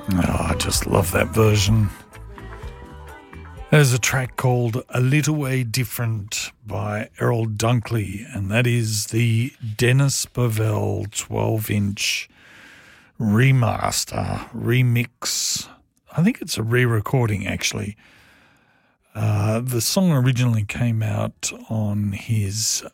Oh, I just love that version. There's a track called A Little Way Different by Errol Dunkley, and that is the Dennis Bovell 12-inch remaster, remix. I think it's a re-recording, actually. The song originally came out on his